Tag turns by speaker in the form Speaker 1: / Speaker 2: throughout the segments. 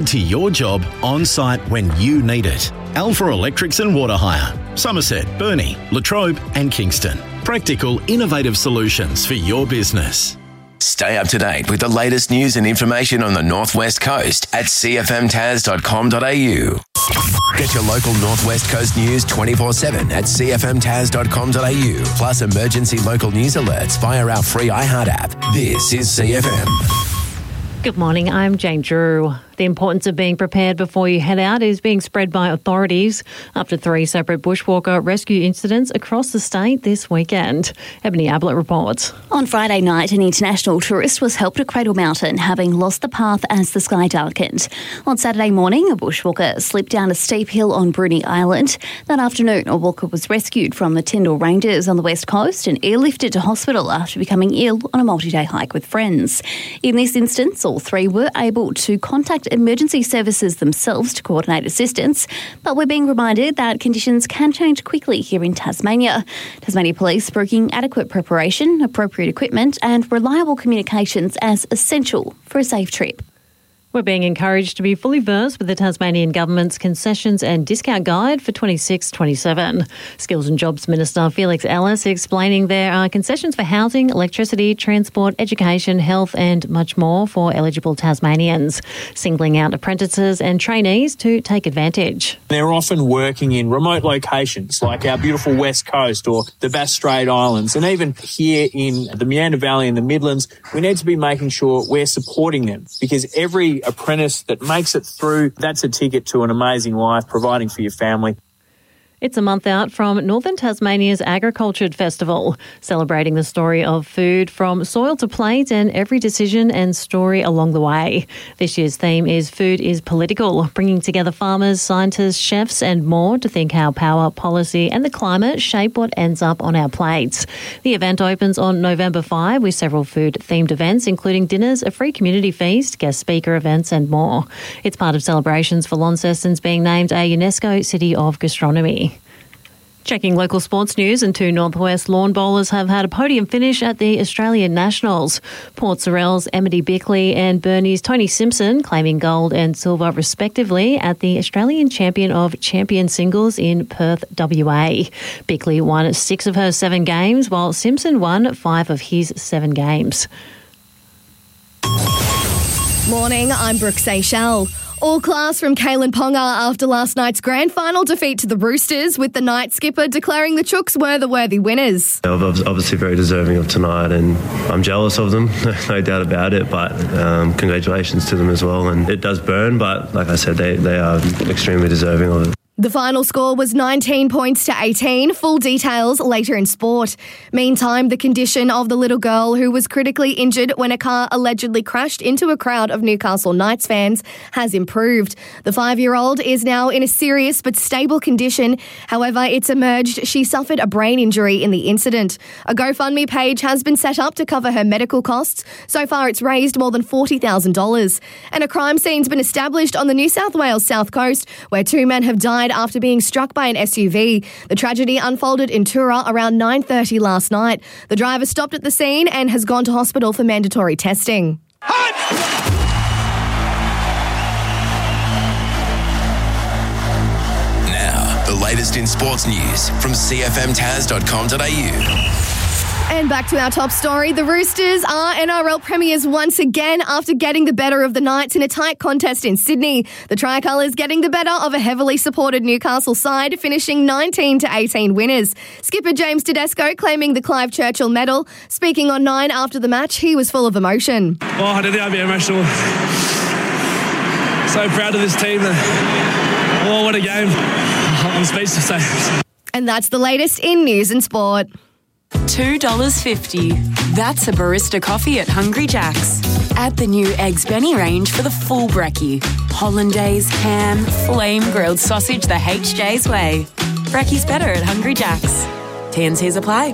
Speaker 1: to your job on site when you need it. Alpha Electrics and Water Hire. Somerset, Burnie, Latrobe and Kingston. Practical, innovative solutions for your business.
Speaker 2: Stay up to date with the latest news and information on the Northwest Coast at cfmtas.com.au. Get your local Northwest Coast news 24/7 at cfmtas.com.au. Plus emergency local news alerts via our free iHeart app. This is CFM.
Speaker 3: Good morning, I'm Jane Drew. The importance of being prepared before you head out is being spread by authorities after 3 separate bushwalker rescue incidents across the state this weekend. Ebony Ablett reports.
Speaker 4: On Friday night, an international tourist was helped at Cradle Mountain, having lost the path as the sky darkened. On Saturday morning, a bushwalker slipped down a steep hill on Bruny Island. That afternoon, a walker was rescued from the Tyndall Ranges on the west coast and airlifted to hospital after becoming ill on a multi-day hike with friends. In this instance, all 3 were able to contact emergency services themselves to coordinate assistance, but we're being reminded that conditions can change quickly here in Tasmania. Tasmania Police bringing adequate preparation, appropriate equipment and reliable communications as essential for a safe trip.
Speaker 3: We're being encouraged to be fully versed with the Tasmanian Government's concessions and discount guide for 26-27. Skills and Jobs Minister Felix Ellis explaining there are concessions for housing, electricity, transport, education, health and much more for eligible Tasmanians, singling out apprentices and trainees to take advantage.
Speaker 5: They're often working in remote locations like our beautiful West Coast or the Bass Strait Islands, and even here in the Meander Valley and the Midlands, we need to be making sure we're supporting them, because every apprentice that makes it through, that's a ticket to an amazing life, providing for your family.
Speaker 3: It's a month out from Northern Tasmania's Agriculture Festival, celebrating the story of food from soil to plate and every decision and story along the way. This year's theme is Food is Political, bringing together farmers, scientists, chefs and more to think how power, policy and the climate shape what ends up on our plates. The event opens on November 5 with several food-themed events, including dinners, a free community feast, guest speaker events and more. It's part of celebrations for Launcestons being named a UNESCO City of Gastronomy. Checking local sports news, and 2 Northwest lawn bowlers have had a podium finish at the Australian Nationals. Port Sorell's Amity Bickley and Burnie's Tony Simpson claiming gold and silver respectively at the Australian Champion of Champion Singles in Perth, WA. Bickley won 6 of her 7 games, while Simpson won 5 of his 7 games.
Speaker 6: Morning, I'm Brooke Seychelles. All class from Kalen Ponga after last night's grand final defeat to the Roosters, with the night skipper declaring the Chooks were the worthy winners.
Speaker 7: They're obviously very deserving of tonight, and I'm jealous of them, no doubt about it, but congratulations to them as well. And it does burn, but like I said, they are extremely deserving of it.
Speaker 6: The final score was 19 points to 18. Full details later in sport. Meantime, the condition of the little girl who was critically injured when a car allegedly crashed into a crowd of Newcastle Knights fans has improved. The 5-year-old is now in a serious but stable condition. However, it's emerged she suffered a brain injury in the incident. A GoFundMe page has been set up to cover her medical costs. So far, it's raised more than $40,000. And a crime scene's been established on the New South Wales South Coast, where 2 men have died after being struck by an SUV. The tragedy unfolded in Tura around 9:30 last night. The driver stopped at the scene and has gone to hospital for mandatory testing.
Speaker 2: Now, the latest in sports news from cfmtas.com.au.
Speaker 6: And back to our top story. The Roosters are NRL premiers once again after getting the better of the Knights in a tight contest in Sydney. The Tricolours getting the better of a heavily supported Newcastle side, finishing 19-18 winners. Skipper James Tedesco claiming the Clive Churchill medal. Speaking on 9 after the match, he was full of emotion.
Speaker 8: Oh, I didn't think I'd be emotional. So proud of this team. Oh, what a game. I'm speechless.
Speaker 6: And that's the latest in news and sport.
Speaker 9: $2.50. That's a barista coffee at Hungry Jack's. Add the new Eggs Benny range for the full brekkie. Hollandaise, ham, flame grilled sausage the HJ's way. Brekkie's better at Hungry Jack's. T&Cs apply.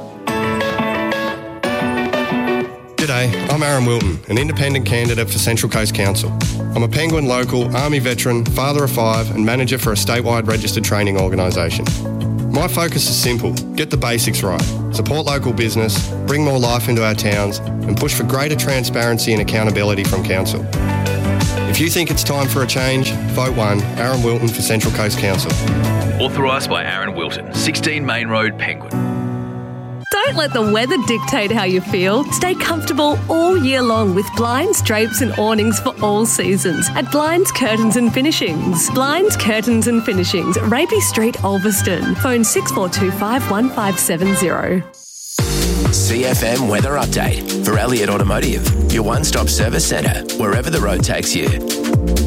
Speaker 10: G'day, I'm Aaron Wilton, an independent candidate for Central Coast Council. I'm a Penguin local, Army veteran, father of 5 and manager for a statewide registered training organisation. My focus is simple: get the basics right, support local business, bring more life into our towns and push for greater transparency and accountability from Council. If If you think it's time for a change, vote 1, Aaron Wilton for Central Coast Council.
Speaker 11: Authorised by Aaron Wilton, 16 Main Road, Penguin.
Speaker 12: Don't let the weather dictate how you feel. Stay comfortable all year long with blinds, drapes and awnings for all seasons at Blinds, Curtains and Finishings. Blinds, Curtains and Finishings, Rapey Street, Ulverston. Phone 6425 1570.
Speaker 2: CFM Weather Update for Elliott Automotive, your one-stop service centre, wherever the road takes you.